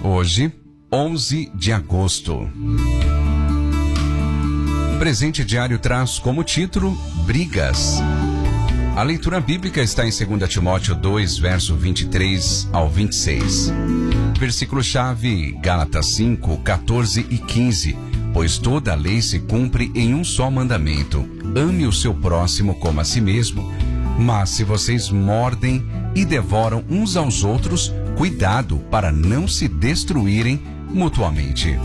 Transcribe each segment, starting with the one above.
Hoje, 11 de agosto. O presente diário traz como título Brigas. A leitura bíblica está em 2 Timóteo 2, verso 23 ao 26. Versículo-chave, Gálatas 5, 14 e 15. Pois toda a lei se cumpre em um só mandamento: ame o seu próximo como a si mesmo. Mas se vocês mordem e devoram uns aos outros, cuidado para não se destruírem mutuamente.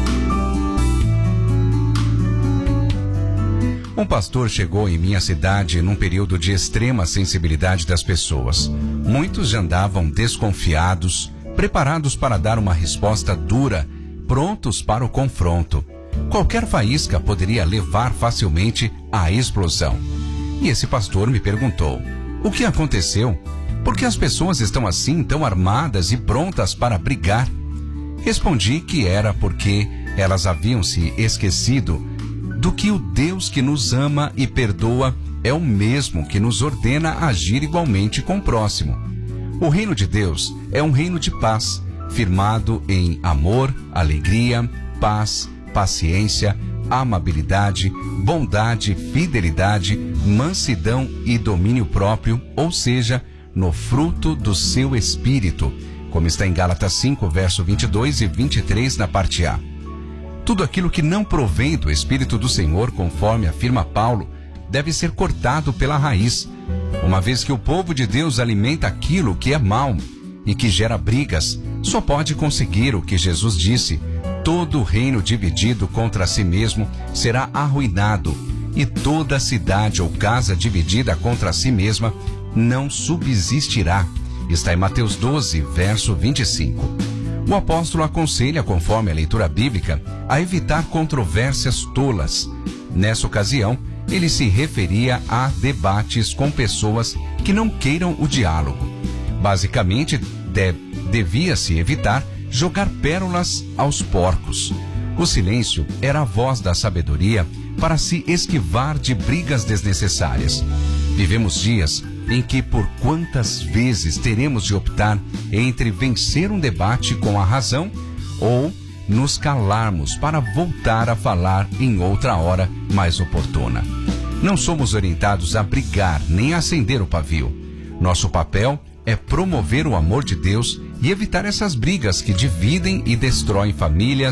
Um pastor chegou em minha cidade num período de extrema sensibilidade das pessoas. Muitos já andavam desconfiados, preparados para dar uma resposta dura, prontos para o confronto. Qualquer faísca poderia levar facilmente à explosão. E esse pastor me perguntou: o que aconteceu? Por que as pessoas estão assim, tão armadas e prontas para brigar? Respondi que era porque elas haviam se esquecido do que o Deus que nos ama e perdoa é o mesmo que nos ordena agir igualmente com o próximo. O reino de Deus é um reino de paz, firmado em amor, alegria, paz, paciência, amabilidade, bondade, fidelidade, mansidão e domínio próprio, ou seja, no fruto do seu espírito, como está em Gálatas 5, verso 22 e 23 na parte A. Tudo aquilo que não provém do Espírito do Senhor, conforme afirma Paulo, deve ser cortado pela raiz, uma vez que o povo de Deus alimenta aquilo que é mau e que gera brigas, só pode conseguir o que Jesus disse: todo reino dividido contra si mesmo será arruinado, e toda cidade ou casa dividida contra si mesma não subsistirá. Está em Mateus 12, verso 25. O apóstolo aconselha, conforme a leitura bíblica, a evitar controvérsias tolas. Nessa ocasião, ele se referia a debates com pessoas que não queiram o diálogo. Basicamente, devia-se evitar jogar pérolas aos porcos. O silêncio era a voz da sabedoria para se esquivar de brigas desnecessárias. Vivemos dias em que por quantas vezes teremos de optar entre vencer um debate com a razão ou nos calarmos para voltar a falar em outra hora mais oportuna. Não somos orientados a brigar nem a acender o pavio. Nosso papel é promover o amor de Deus e evitar essas brigas que dividem e destroem famílias,